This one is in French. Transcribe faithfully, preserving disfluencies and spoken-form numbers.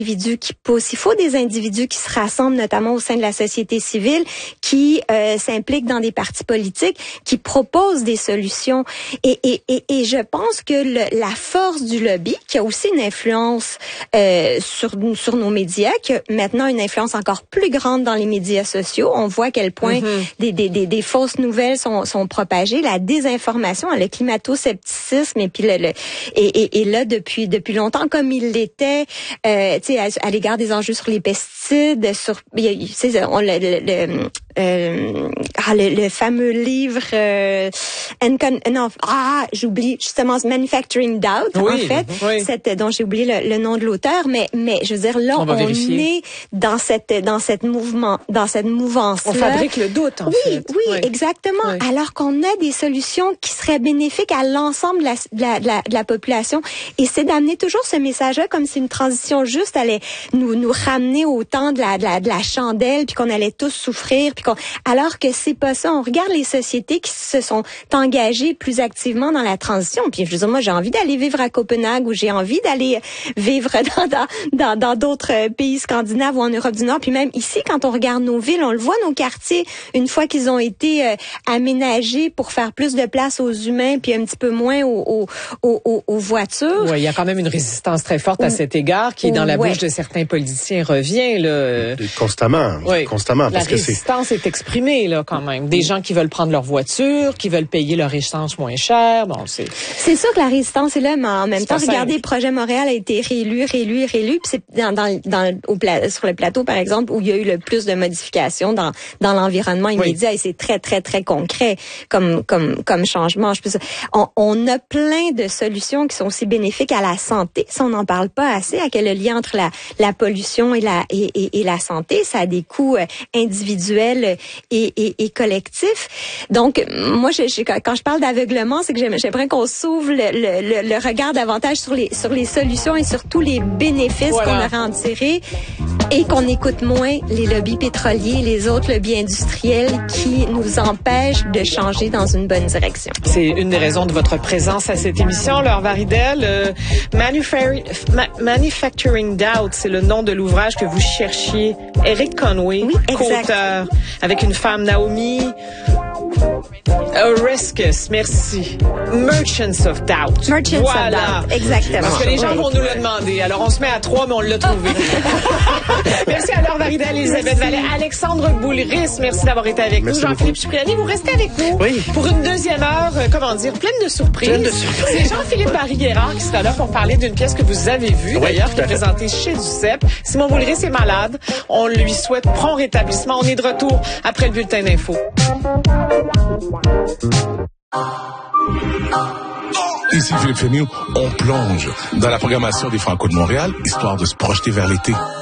individus qui poussent. Il faut des individus qui se rassemblent, notamment au sein de la société civile, qui euh, s'impliquent dans des partis politiques, qui proposent des solutions. Et, et, et, et je pense que le, la force du lobby, qui a aussi une influence euh, sur, sur nos médias, qui a maintenant une influence encore plus grande dans les médias sociaux. On voit à quel point mm-hmm. des, des, des, des fausses nouvelles sont, sont propagées, la désinformation, le climato-scepticisme, et puis le, le et, et, et là depuis depuis longtemps, comme il l'était, euh, tu sais, à, à l'égard des enjeux sur les pesticides, sur, tu sais, on le, le, le Euh, ah, le, le fameux livre euh, Encon- non ah j'oublie justement Manufacturing Doubt oui, en fait oui. cette dont j'ai oublié le, le nom de l'auteur, mais mais je veux dire là on, on est dans cette dans cette mouvement dans cette mouvance on fabrique le doute en oui, fait oui oui exactement oui. Alors qu'on a des solutions qui seraient bénéfiques à l'ensemble de la, de la, de la, de la population, et c'est d'amener toujours ce message-là comme si une transition juste allait nous nous ramener au temps de la de la, de la chandelle, puis qu'on allait tous souffrir. Alors que c'est pas ça. On regarde les sociétés qui se sont engagées plus activement dans la transition. Puis je veux dire, moi, j'ai envie d'aller vivre à Copenhague, ou j'ai envie d'aller vivre dans dans dans, dans d'autres pays scandinaves ou en Europe du Nord. Puis même ici, quand on regarde nos villes, on le voit, nos quartiers, une fois qu'ils ont été euh, aménagés pour faire plus de place aux humains, puis un petit peu moins aux, aux, aux, aux voitures. Oui, il y a quand même une résistance très forte à cet égard qui, dans la ouais. bouche de certains politiciens, revient là. Constamment, oui. constamment. La parce que résistance c'est... est exprimée là quand même. Des gens qui veulent prendre leur voiture, qui veulent payer leur essence moins cher. Bon, c'est. C'est sûr que la résistance est là, mais en même c'est temps, regardez, le projet Montréal a été réélu, réélu, réélu. Puis c'est dans, dans, dans au pla- sur le plateau, par exemple, où il y a eu le plus de modifications dans dans l'environnement immédiat, oui. Et c'est très très très concret comme comme comme changement. Je peux dire, on, on a plein de solutions qui sont aussi bénéfiques à la santé. Si on n'en parle pas assez, à quel lien entre la la pollution et la et, et, et la santé, ça a des coûts individuels et, et, et collectifs. Donc, moi, je, je, quand je parle d'aveuglement, c'est que j'aimerais qu'on s'ouvre le, le, le regard davantage sur les sur les solutions et sur tous les bénéfices voilà. qu'on aurait en tiré, et qu'on écoute moins les lobbies pétroliers et les autres lobbies industriels qui nous empêchent de changer dans une bonne direction. C'est une des raisons de votre présence à cette émission, Laure Varidel. Euh, Manufa- Ma- Manufacturing Doubt, c'est le nom de l'ouvrage que vous cherchiez. Eric Conway, oui, co-auteur, avec une femme, Naomi Oreskes, merci. Merchants of Doubt. Merchants voilà. of Doubt, exactement. Parce que les gens oui. vont nous le demander. Alors, on se met à trois, mais on l'a trouvé. Merci à Laure Varidel, Elisabeth Vallée, Alexandre Boulris. Merci d'avoir été avec merci nous. Jean-Philippe Cipriani, vous restez avec nous oui. pour une deuxième heure, euh, comment dire, pleine de surprises. Pleine de surprises. C'est Jean-Philippe Barry-Guerrard qui sera là pour parler d'une pièce que vous avez vue, oui, d'ailleurs, qui est présentée chez Duceppe. Simon Boulris est malade. On lui souhaite prompt rétablissement. On est de retour après le bulletin d'info. Ici Philippe Fénil, on plonge dans la programmation des Franco de Montréal, histoire de se projeter vers l'été.